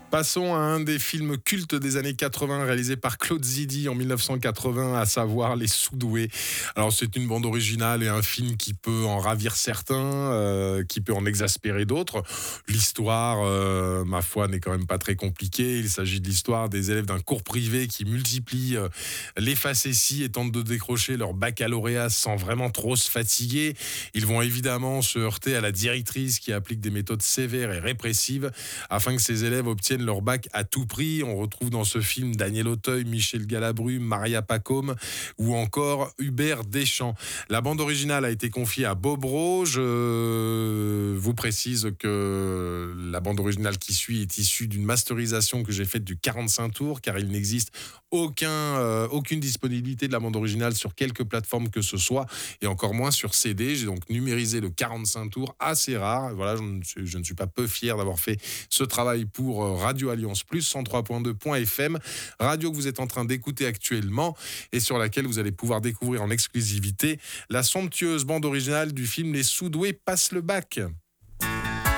Passons à un des films cultes des années 80 réalisé par Claude Zidi en 1980, à savoir Les Sous-Doués. Alors c'est une bande originale et un film qui peut en ravir certains, qui peut en exaspérer d'autres. L'histoire, ma foi, n'est quand même pas très compliquée. Il s'agit de l'histoire des élèves d'un cours privé qui multiplient les facéties et tentent de décrocher leur baccalauréat sans vraiment trop se fatiguer. Ils vont évidemment se heurter à la directrice qui applique des méthodes sévères et répressives afin que ces élèves obtiennent leur bac à tout prix. On retrouve dans ce film Daniel Auteuil, Michel Galabru, Maria Pacôme ou encore Hubert Deschamps. La bande originale a été confiée à Bob Rowe. Je vous précise que la bande originale qui suit est issue d'une masterisation que j'ai faite du 45 tours, car il n'existe aucune disponibilité de la bande originale sur quelque plateforme que ce soit, et encore moins sur CD. J'ai donc numérisé le 45 tours, assez rare. Voilà, je ne suis pas peu fier d'avoir fait ce travail pour Radio Alliance Plus, 103.2.fm, radio que vous êtes en train d'écouter actuellement et sur laquelle vous allez pouvoir découvrir en exclusivité la somptueuse bande originale du film Les Sous-Doués passent le bac.